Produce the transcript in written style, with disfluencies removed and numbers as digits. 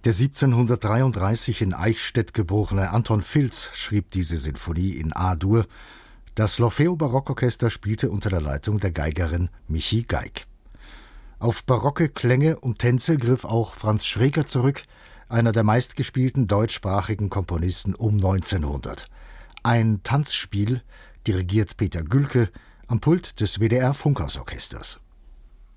Der 1733 in Eichstätt geborene Anton Filz schrieb diese Sinfonie in A-Dur. Das L'Orfeo Barockorchester spielte unter der Leitung der Geigerin Michi Geig. Auf barocke Klänge und Tänze griff auch Franz Schreker zurück, einer der meistgespielten deutschsprachigen Komponisten um 1900. Ein Tanzspiel, dirigiert Peter Gülke, am Pult des WDR Funkhausorchesters.